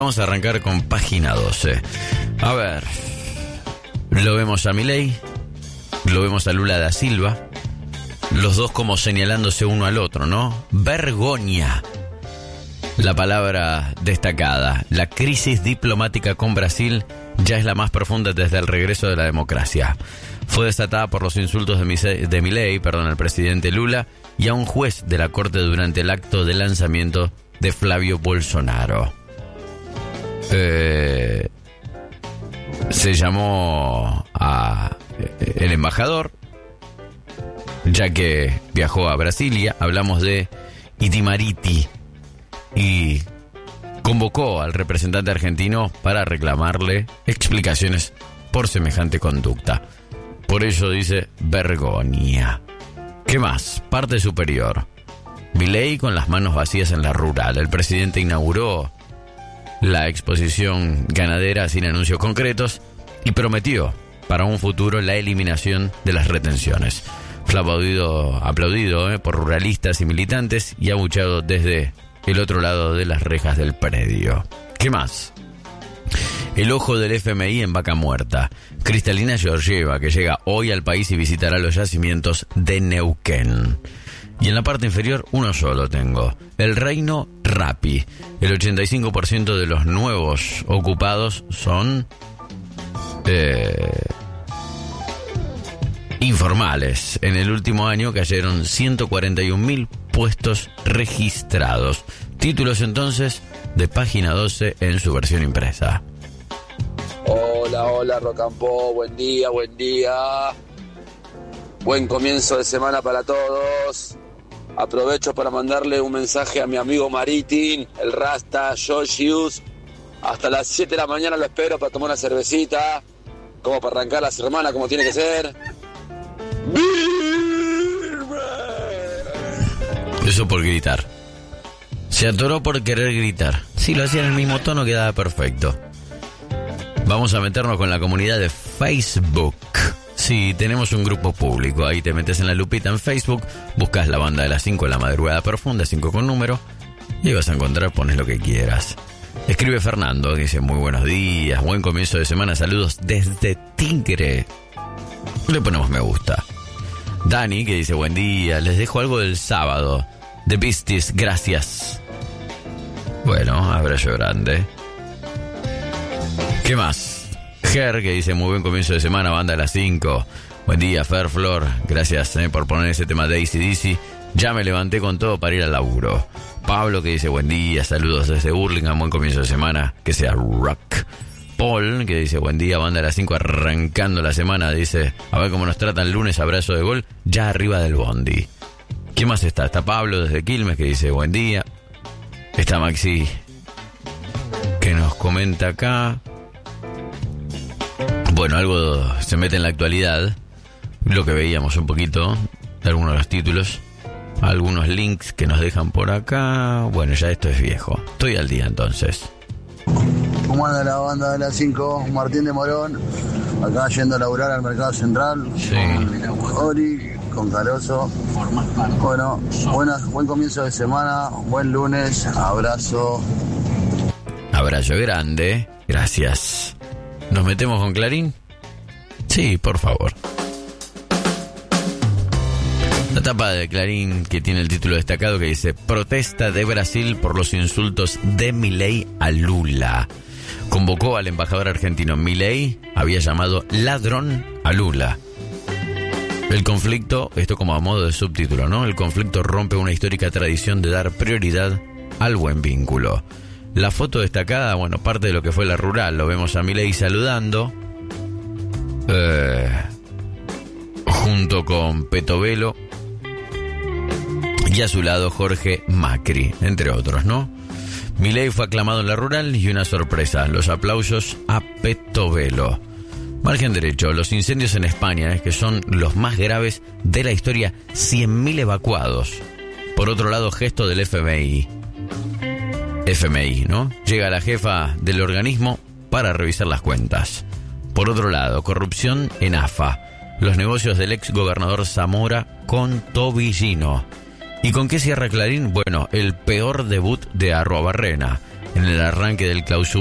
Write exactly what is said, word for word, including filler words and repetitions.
Vamos a arrancar con página doce. A ver, lo vemos a Milei, lo vemos a Lula da Silva, los dos como señalándose uno al otro, ¿no? Vergoña, la palabra destacada. La crisis diplomática con Brasil ya es la más profunda desde el regreso de la democracia. Fue desatada por los insultos de, Mise- de Milei, perdón, al presidente Lula y a un juez de la corte durante el acto de lanzamiento de Flavio Bolsonaro. Eh, se llamó a eh, el embajador, ya que viajó a Brasilia. Hablamos de Itamaraty y convocó al representante argentino para reclamarle explicaciones por semejante conducta. Por ello dice vergoña. ¿Qué más? Parte superior. Milei con las manos vacías en la rural. El presidente inauguró la exposición ganadera sin anuncios concretos y prometió para un futuro la eliminación de las retenciones. Fue aplaudido, aplaudido eh, por ruralistas y militantes y abucheado desde el otro lado de las rejas del predio. ¿Qué más? El ojo del F M I en Vaca Muerta. Cristalina Georgieva, que llega hoy al país y visitará los yacimientos de Neuquén. Y en la parte inferior, uno solo tengo. El reino Rappi. El ochenta y cinco por ciento de los nuevos ocupados son eh, informales. En el último año cayeron ciento cuarenta y un mil puestos registrados. Títulos entonces de página doce en su versión impresa. Hola, hola Rocampo, buen día, buen día. Buen comienzo de semana para todos. Aprovecho para mandarle un mensaje a mi amigo Maritin, el Rasta, Joshius. Hasta las siete de la mañana lo espero para tomar una cervecita, como para arrancar la semana como tiene que ser. Eso por gritar. Se atoró por querer gritar. Si lo hacía en el mismo tono quedaba perfecto. Vamos a meternos con la comunidad de Facebook. Sí, tenemos un grupo público. Ahí te metes en la lupita en Facebook, buscas la banda de las cinco, la madrugada profunda, cinco con número, y ahí vas a encontrar, pones lo que quieras. Escribe Fernando, que dice muy buenos días, buen comienzo de semana, saludos desde Tigre. Le ponemos me gusta. Dani, que dice buen día, les dejo algo del sábado. The Beasties, gracias. Bueno, abrazo grande. ¿Qué más? Ger, que dice muy buen comienzo de semana, banda de las cinco. Buen día, Fer Flor. Gracias eh, por poner ese tema de A C D C. Ya me levanté con todo para ir al laburo. Pablo, que dice buen día, saludos desde Burlingame, buen comienzo de semana, que sea rock. Paul, que dice buen día, banda de las cinco, arrancando la semana. Dice, a ver cómo nos tratan el lunes, abrazo de gol, ya arriba del bondi. ¿Quién más está? Está Pablo desde Quilmes, que dice buen día. Está Maxi, que nos comenta acá. Bueno, algo se mete en la actualidad, lo que veíamos un poquito, algunos de los títulos, algunos links que nos dejan por acá. Bueno, ya esto es viejo. Estoy al día entonces. ¿Cómo anda la banda de las cinco? Martín de Morón, acá yendo a laburar al Mercado Central, sí. Con Ori, con Caroso. Bueno, buenas, buen comienzo de semana, buen lunes, abrazo. Abrazo grande, gracias. ¿Nos metemos con Clarín? Sí, por favor. La tapa de Clarín, que tiene el título destacado que dice protesta de Brasil por los insultos de Milei a Lula. Convocó al embajador argentino. Milei había llamado ladrón a Lula. El conflicto, esto como a modo de subtítulo, ¿no? El conflicto rompe una histórica tradición de dar prioridad al buen vínculo. La foto destacada, bueno, parte de lo que fue la rural. Lo vemos a Milei saludando. Eh, junto con Petovelo. Y a su lado Jorge Macri, entre otros, ¿no? Milei fue aclamado en la rural y una sorpresa, los aplausos a Petovelo. Margen derecho, los incendios en España, es que son los más graves de la historia, cien mil evacuados. Por otro lado, gesto del F M I. F M I, ¿no? Llega la jefa del organismo para revisar las cuentas. Por otro lado, corrupción en A F A. Los negocios del ex gobernador Zamora con Tobillino. ¿Y con qué cierra Clarín? Bueno, el peor debut de Arruabarrena. en el arranque del clausura